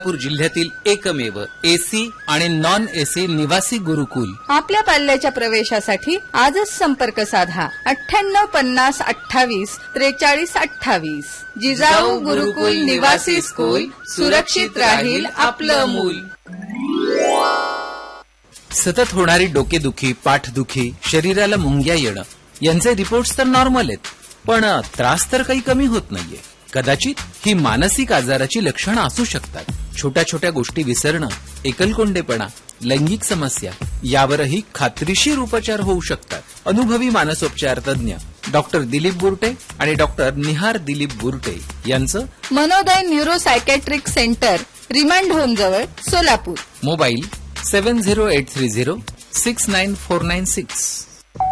नागपूर जिल्ह्यातील एकमेव एसी आणि नॉन एसी निवासी गुरुकुल. आपल्या पाल्याच्या प्रवेशासाठी आजच संपर्क साधा 9850284328. जिजाऊ गुरुकुल निवासी स्कूल, सुरक्षित राहील आपलं मूल. सतत होणारी डोकेदुखी, पाठदुखी, शरीराला मुंग्या येणं यांचे रिपोर्ट्स तर नॉर्मल आहेत, पण त्रास तर काही कमी होत नाहीये. कदाचित ही मानसिक आजाराची लक्षणं असू शकतात. छोट्या छोट्या गोष्टी विसरणं, एकलकोंडेपणा, लैंगिक समस्या यावरही खात्रीशीर उपचार होऊ शकतात. अनुभवी मानसोपचार तज्ञ डॉक्टर दिलीप बुरटे आणि डॉक्टर निहार दिलीप बुरटे यांचं मनोदय neuro psychiatric centre, remand home जवळ, सोलापूर. मोबाईल 7083069496.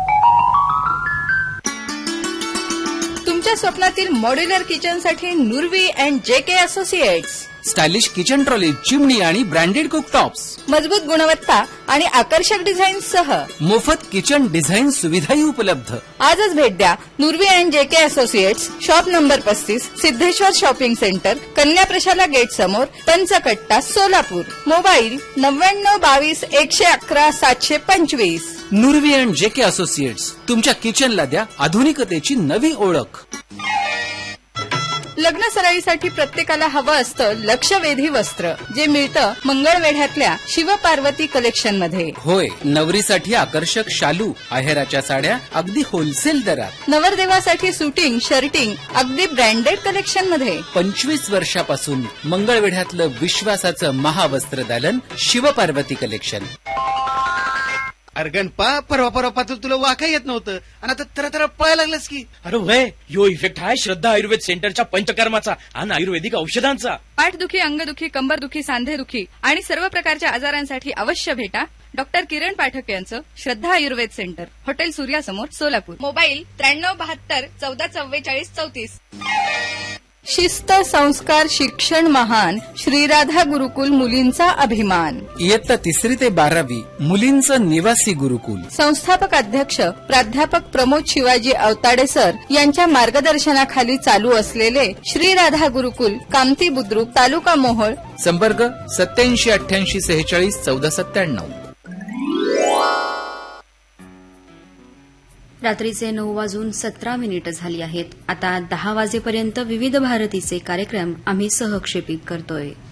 तुमच्या स्वप्नातील modular किचनसाठी नुरवी and JK associates. Stylish kitchen trolley, चिमणी आणि ब्रँडेड कुकटॉप्स. मजबूत गुणवत्ता आणि आकर्षक डिझाईन सह मोफत किचन डिझाईन सुविधाही उपलब्ध. आजच भेट द्या नुरवी and JK associates, shop number 35, Siddheshwar shopping centre, कन्या प्रशाला गेट समोर, पंचकट्टा, Solapur. Mobile 9922111725. नुरवी and JK associates तुमच्या किचनला द्या आधुनिकतेची नवी ओळख. लग्न सराईसाठी प्रत्येकाला हवं असतं लक्षवेधी वस्त्र, जे मिळतं मंगळवेढ्यातल्या शिवपार्वती कलेक्शनमध्ये. होय, नवरीसाठी आकर्षक शालू, आहेराच्या साड्या अगदी होलसेल दरात. नवरदेवासाठी सुटिंग, शर्टिंग अगदी ब्रँडेड कलेक्शनमध्ये. 25 वर्षापासून मंगळवेढ्यातलं विश्वासाचं महावस्त्र दालन शिवपार्वती कलेक्शन. अरे गणपा, परवा तुला वाका येत नव्हतं आणि आता तर पळायला लागलास की. अरे वय, यो इफेक्ट आहे श्रद्धा आयुर्वेद सेंटरच्या पंचकर्माचा आणि आयुर्वेदिक औषधांचा. पाठदुखी, अंगदुखी, कंबरदुखी, सांधेदुखी आणि सर्व प्रकारच्या आजारांसाठी अवश्य भेटा डॉक्टर किरण पाठक यांचं श्रद्धा Ayurveda centre, hotel सूर्यासमोर, Solapur. Mobile 9372144434. शिस्त, संस्कार, शिक्षण महान, श्रीराधा गुरुकुल मुलींचा अभिमान. इयत्ता 3री ते 12वी मुलींचं निवासी गुरुकुल. संस्थापक अध्यक्ष प्राध्यापक प्रमोद शिवाजी अवताडे सर यांच्या मार्गदर्शनाखाली चालू असलेले श्रीराधा गुरुकुल, कामती बुद्रुक, तालुका मोहोळ. संपर्क 8788461497. रात्रीचे 9:17 झाली आहेत. आता 10 वाजेपर्यंत विविध भारतीचे कार्यक्रम आम्ही सहक्षेपित करतोय.